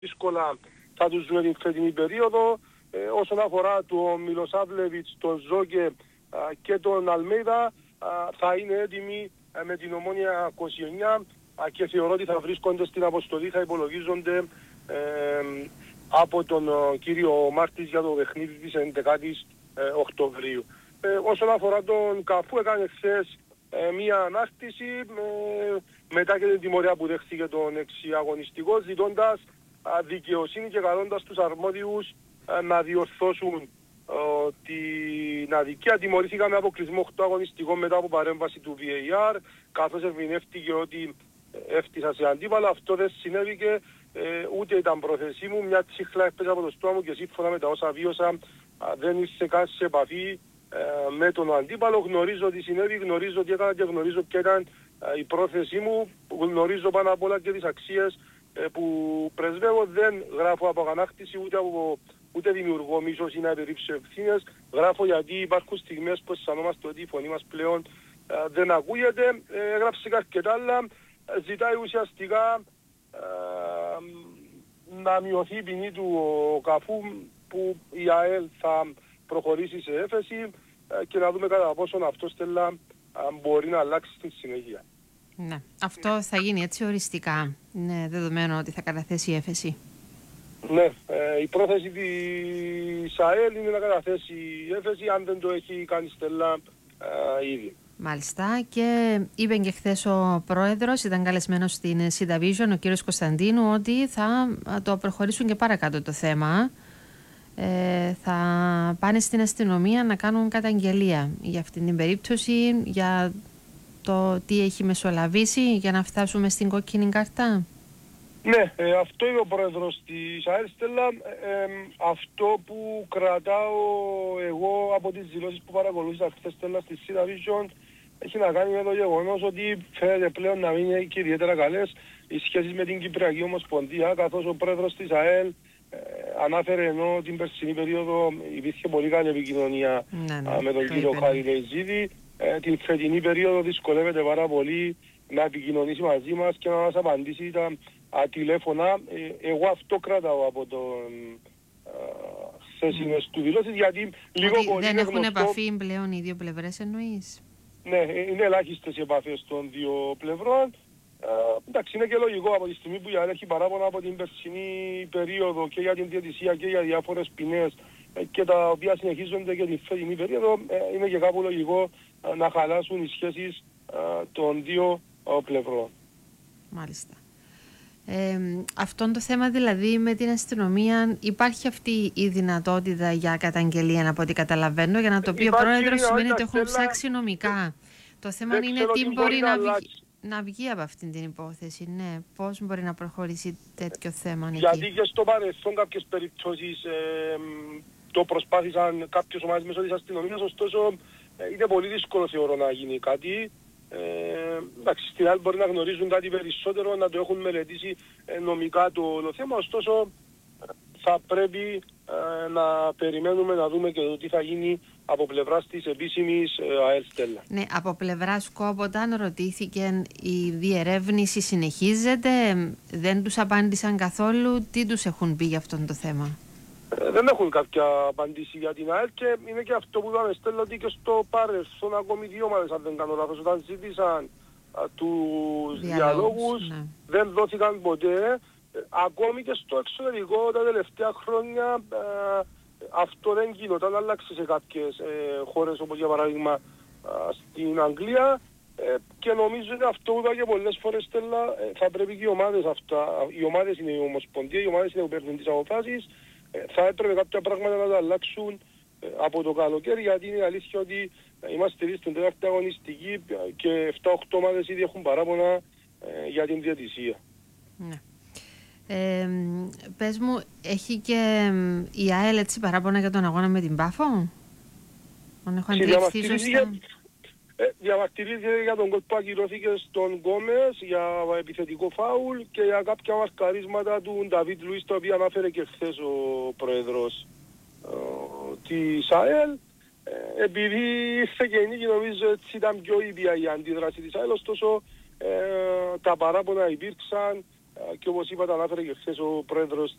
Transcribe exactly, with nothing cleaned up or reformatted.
δύσκολα θα τους δούμε την φετινή περίοδο. Ε, όσον αφορά τον Μιλοσάβλεβιτς, τον Ζόγκε και τον Αλμέιδα, θα είναι έτοιμοι με την Ομόνοια είκοσι εννιά και θεωρώ ότι θα βρίσκονται στην αποστολή, θα υπολογίζονται ε, από τον ε, κύριο Μάρτης για το παιχνίδι της έντεκατης Οκτωβρίου. Ε, όσον αφορά τον Καφού, έκανε χθες ε, μία ανάρτηση ε, μετά και την τιμωρία που δέχθηκε τον εξιαγωνιστικό, ζητώντας ε, δικαιοσύνη και καλώντας τους αρμόδιους ε, να διορθώσουν Uh, την αδικία. Τιμωρήθηκα με αποκλεισμό οκτώ αγωνιστικών μετά από παρέμβαση του βι έι αρ, καθώς ερμηνεύτηκε ότι έφτιασα σε αντίπαλα. Αυτό δεν συνέβη και ε, ούτε ήταν πρόθεσή μου. Μια τσίχλα έπαιζε από το στόμα μου και σύμφωνα με τα όσα βίωσα α, δεν ήρθε καν σε επαφή ε, με τον αντίπαλο. Γνωρίζω ότι συνέβη, γνωρίζω ότι έκανα και γνωρίζω ποια ήταν ε, η πρόθεσή μου. Γνωρίζω πάνω απ' όλα και τις αξίες ε, που πρεσβεύω. Δεν γράφω από αγανάκτηση ούτε από ούτε δημιουργώ μίσος ή να επιρρύψω ευθύνες. Γράφω γιατί υπάρχουν στιγμές που αισθανόμαστε ότι η φωνή μας πλέον ε, δεν ακούγεται. Ε, έγραψε και αρκετά άλλα. Ζητάει ουσιαστικά ε, να μειωθεί η ποινή του ο Καφού, που η ΑΕΛ θα προχωρήσει σε έφεση ε, και να δούμε κατά πόσον αυτό στέλνα μπορεί να αλλάξει στη συνέχεια. Ναι, αυτό θα γίνει έτσι οριστικά. Είναι δεδομένο ότι θα καταθέσει η έφεση. Ναι, ε, η πρόθεση της ΑΕΛ είναι να καταθέσει η έφεση, αν δεν το έχει κάνει Στέλλα ε, ήδη. Μάλιστα, και είπε και χθες ο πρόεδρος, ήταν καλεσμένος στην SeaDivision, ο κύριος Κωνσταντίνου, ότι θα το προχωρήσουν και παρακάτω το θέμα. Ε, θα πάνε στην αστυνομία να κάνουν καταγγελία για αυτήν την περίπτωση, για το τι έχει μεσολαβήσει, για να φτάσουμε στην κόκκινη κάρτα. Ναι, ε, αυτό είναι ο πρόεδρος της ΑΕΛ, Στέλλα. Ε, ε, αυτό που κρατάω εγώ από τις δηλώσεις που παρακολούθησα χθες, Στέλλα, στη SeaDivision, έχει να κάνει με το γεγονός ότι φαίνεται πλέον να μην είναι και ιδιαίτερα καλές οι σχέσεις με την Κυπριακή Ομοσπονδία, καθώς ο πρόεδρος της ΑΕΛ ε, ανάφερε ενώ την περσινή περίοδο υπήρχε πολύ καλή επικοινωνία ναι, ναι, α, με τον κύριο Χάρη Λεϊζίδη. Ε, την φετινή περίοδο δυσκολεύεται πάρα πολύ να επικοινωνήσει μαζί μας και να μας απαντήσει τα α, τηλέφωνα. Ε, εγώ αυτό κρατάω από τον χθεσινές mm. του δηλώσεις, γιατί λίγο ότι πολύ δεν έχουν γνωστό, επαφή πλέον οι δύο πλευρές εννοείς? Ναι, είναι ελάχιστες οι επαφές των δύο πλευρών. Ε, εντάξει, είναι και λογικό από τη στιγμή που η ΑΕΛ έχει παράπονα από την περσινή περίοδο και για την διαιτησία και για διάφορες ποινές ε, και τα οποία συνεχίζονται και την φετινή περίοδο, ε, είναι και κάπου λογικό ε, να χαλάσουν οι σχέσεις ε, των δύο ε, πλευρών. Μάλιστα. Ε, αυτό το θέμα δηλαδή με την αστυνομία, υπάρχει αυτή η δυνατότητα για καταγγελία, από ό,τι καταλαβαίνω, για να το πει ο πρόεδρος σημαίνει ότι έχουν ψάξει νομικά. Το θέμα είναι τι μπορεί, μπορεί να, να, βγει, να βγει από αυτή την υπόθεση. Ναι, πώς μπορεί να προχωρήσει τέτοιο θέμα εκεί? Γιατί και στο παρελθόν κάποιες περιπτώσεις ε, το προσπάθησαν κάποιες ομάδες μέσω της αστυνομίας, ωστόσο ε, είναι πολύ δύσκολο θεωρώ να γίνει κάτι. Ε, εντάξει, στην άλλη μπορεί να γνωρίζουν κάτι περισσότερο, να το έχουν μελετήσει ε, νομικά το, το θέμα, ωστόσο θα πρέπει ε, να περιμένουμε να δούμε και το τι θα γίνει από πλευράς της επίσημης ε, ΑΕΛ, Στέλλα. Ναι, από πλευράς ΚΟΠ, όταν ρωτήθηκε η διερεύνηση συνεχίζεται, δεν τους απάντησαν καθόλου, τι τους έχουν πει για αυτό το θέμα? Ε, δεν έχουν κάποια απαντήση για την ΑΕΛ και είναι και αυτό που είπαμε, Στέλλα, ότι και στο παρελθόν ακόμη δύο ομάδες, αν δεν κάνω λάθος, όταν ζήτησαν α, τους διαλόγους, ναι, δεν δόθηκαν ποτέ. Ε, ακόμη και στο εξωτερικό τα τελευταία χρόνια ε, αυτό δεν γινόταν, άλλαξε σε κάποιες ε, χώρες όπως για παράδειγμα ε, στην Αγγλία ε, και νομίζω ότι αυτό που είπα και πολλές φορές, Στέλλα, ε, θα πρέπει και οι ομάδες αυτά, οι ομάδες είναι η Ομοσπονδία, οι ομάδες είναι που παίρνουν τις αποφάσεις. Θα έπρεπε κάποια πράγματα να τα αλλάξουν ε, από το καλοκαίρι, γιατί είναι αλήθεια ότι ε, είμαστε ήδη στην τέταρτη αγωνιστική και επτά οκτώ ομάδες ήδη έχουν παράπονα ε, για την διαιτησία. Ναι. Ε, πες μου, έχει και η ΑΕΛ έτσι παράπονα για τον αγώνα με την Πάφο? Αν έχω αντιληφθεί σωστά. Ε, διαμαρτυρήθηκε για τον κόλ που ακυρώθηκε στον Γκόμες για επιθετικό φάουλ και για κάποια μαρκαρίσματα του Νταβίτ Λουίς, τα οποία ανάφερε και χθες ο πρόεδρος ε, της ΑΕΛ. Ε, επειδή ήρθε και η νίκη, νομίζω έτσι ήταν πιο ήπια η αντίδραση της ΑΕΛ, ωστόσο ε, τα παράπονα υπήρξαν, ε, Και όπως είπατε, ανάφερε και χθες ο πρόεδρος